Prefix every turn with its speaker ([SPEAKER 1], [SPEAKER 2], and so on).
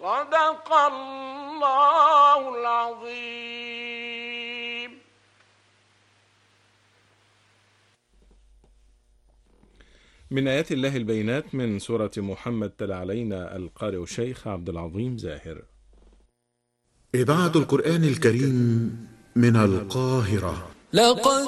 [SPEAKER 1] صدق الله العظيم.
[SPEAKER 2] من آيات الله البينات من سورة محمد تلا علينا القارئ الشيخ عبد العظيم زاهر.
[SPEAKER 3] إذاعة القرآن الكريم من القاهرة.
[SPEAKER 4] لقد